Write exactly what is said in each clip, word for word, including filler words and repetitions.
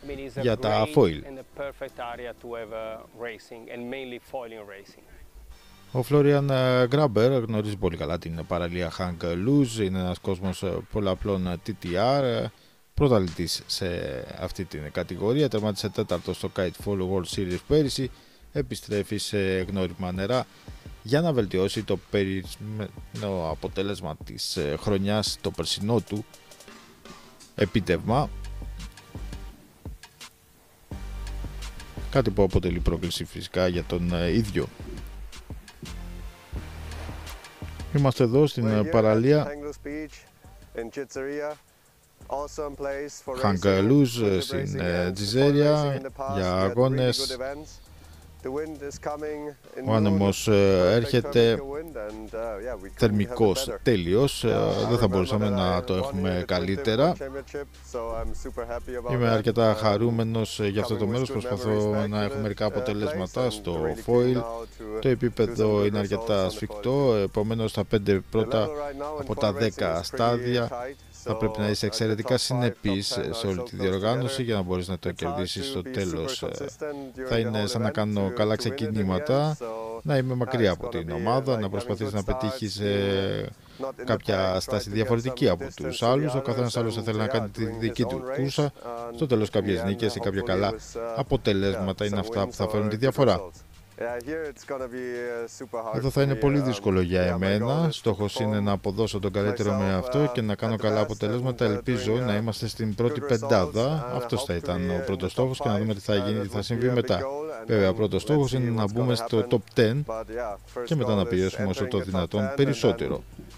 για τα foil. Ο Florian Grabber γνωρίζει πολύ καλά την παραλία Hang Loose, είναι ένας κόσμος πολλαπλών τι τι αρ, πρωταθλητής σε αυτή την κατηγορία, τερμάτισε τέταρτο στο Kite Fall World Series πέρυσι, επιστρέφει σε γνώριμα νερά για να βελτιώσει το περισμένο αποτέλεσμα της χρονιάς, το περσινό του επίτευγμα, κάτι που αποτελεί πρόκληση φυσικά για τον ίδιο. Είμαστε εδώ στην παραλία Hang Loose στην Τζιζέρια για αγώνες. Ο άνεμος έρχεται θερμικός τέλειος, δεν θα μπορούσαμε να το έχουμε καλύτερα. Είμαι αρκετά χαρούμενος για αυτό το μέρος, προσπαθώ να έχω μερικά αποτελέσματα στο foil. Το επίπεδο είναι αρκετά σφιχτό, επομένως τα πέντε πρώτα από τα δέκα στάδια θα πρέπει να είσαι εξαιρετικά συνεπής σε όλη τη διοργάνωση για να μπορείς να το κερδίσεις στο τέλος. Θα είναι σαν να κάνω καλά ξεκινήματα, να είμαι μακριά από την ομάδα, να προσπαθείς να πετύχεις κάποια στάση διαφορετική από τους άλλους. Ο καθένας άλλος θα θέλει να κάνει τη δική του κούρσα. Στο τέλος κάποιες νίκες ή κάποια καλά αποτελέσματα είναι αυτά που θα φέρουν τη διαφορά. Εδώ θα είναι πολύ δύσκολο για εμένα. Στόχος είναι να αποδώσω τον καλύτερο με αυτό και να κάνω καλά αποτελέσματα. Ελπίζω να είμαστε στην πρώτη πεντάδα. Αυτός θα ήταν ο πρώτος στόχος και να δούμε τι θα γίνει, τι θα συμβεί μετά. Βέβαια, ο πρώτος στόχος είναι να μπούμε στο top δέκα και μετά να πιέσουμε όσο το δυνατόν περισσότερο.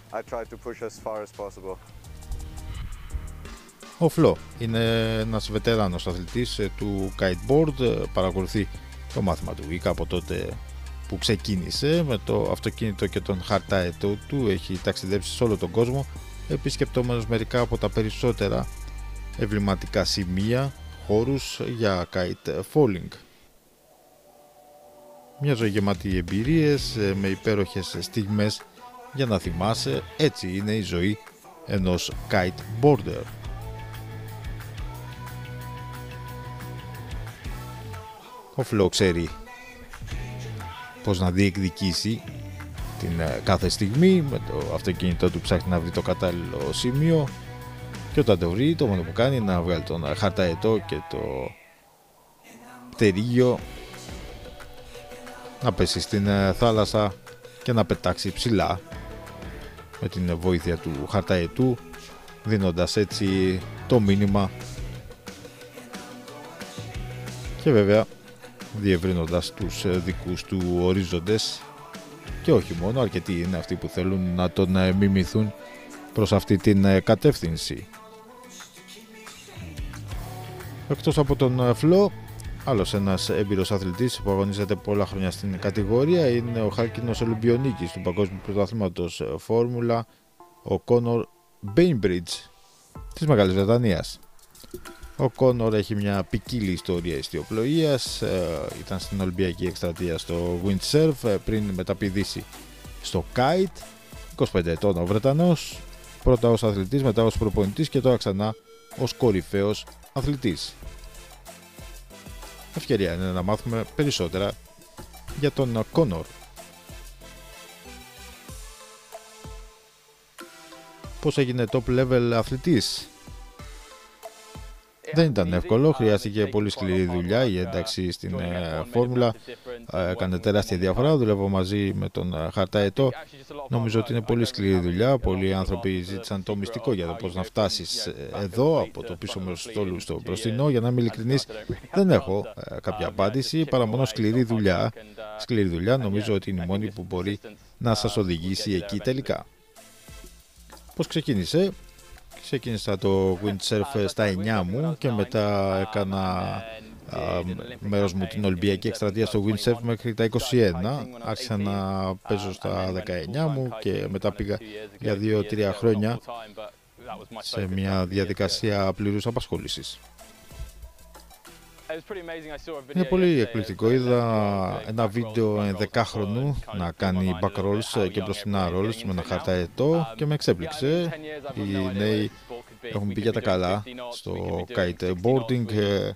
Ο Φλο είναι ένας βετεράνος αθλητής του kiteboard, παρακολουθεί το μάθημα του Ίκα από τότε που ξεκίνησε με το αυτοκίνητο και τον χαρταετό του. Έχει ταξιδέψει σε όλο τον κόσμο, επισκεπτόμενος μερικά από τα περισσότερα εμβληματικά σημεία, χώρους για kite falling. Μια ζωή γεμάτη εμπειρίες με υπέροχες στιγμές για να θυμάσαι. Έτσι είναι η ζωή ενός kiteboarder. Ο Φλο ξέρει πώς να διεκδικήσει την κάθε στιγμή. Με το αυτοκίνητό του ψάχνει να βρει το κατάλληλο σημείο και όταν το βρει, το μόνο που κάνει είναι να βγάλει τον χαρταετό και το πτερίγιο, να πέσει στην θάλασσα και να πετάξει ψηλά με την βοήθεια του χαρταετού, δίνοντας έτσι το μήνυμα και βέβαια διευρύνοντας τους δικούς του ορίζοντες. Και όχι μόνο, αρκετοί είναι αυτοί που θέλουν να τον μιμηθούν προς αυτή την κατεύθυνση. Εκτός από τον Φλο, άλλος ένας έμπειρος αθλητής που αγωνίζεται πολλά χρόνια στην κατηγορία είναι ο χάλκινος Ολυμπιονίκης του Παγκόσμιου Πρωταθλήματος Φόρμουλα, ο Κόνορ Μπέινμπριτζ της Μεγάλης Βρετανίας. Ο Κόνορ έχει μια ποικίλη ιστορία ιστιοπλοείας, ε, ήταν στην Ολυμπιακή εκστρατεία στο windsurf πριν μεταπηδήσει στο kite. είκοσι πέντε ετών ο Βρετανός, πρώτα ως αθλητής, μετά ως προπονητής και τώρα ξανά ως κορυφαίος αθλητής. Ευκαιρία είναι να μάθουμε περισσότερα για τον Κόνορ. Πώς έγινε top level αθλητής? Δεν ήταν εύκολο, χρειάστηκε πολύ σκληρή δουλειά. Η ένταξη στην ε, φόρμουλα ε, έκανε τεράστια διαφορά. Δουλεύω μαζί με τον ε, χαρταετό. Νομίζω ότι είναι πολύ σκληρή δουλειά. Πολλοί άνθρωποι ζήτησαν το μυστικό για το πώς να φτάσεις εδώ, από το πίσω μέρος του στόλου στο μπροστινό. Για να είμαι ειλικρινής, δεν έχω ε, κάποια απάντηση, παρά μόνο σκληρή δουλειά. Σκληρή δουλειά νομίζω ότι είναι η μόνη που μπορεί να σας οδηγήσει εκεί τελικά. Πώς ξεκίνησε? Ξεκίνησα το windsurf στα εννιά μου και μετά έκανα α, μέρος μου την Ολυμπιακή εκστρατεία στο windsurf μέχρι τα είκοσι ένα. Άρχισα να παίζω στα δεκαεννιά μου και μετά πήγα για δύο τρία χρόνια σε μια διαδικασία πλήρους απασχόλησης. Είναι πολύ εκπληκτικό. Είδα ένα βίντεο ενδεκάχρονου να κάνει back rolls και μπροστινά rolls με ένα χαρταετό και με εξέπληξε. Οι νέοι έχουν πει για τα καλά στο kiteboarding.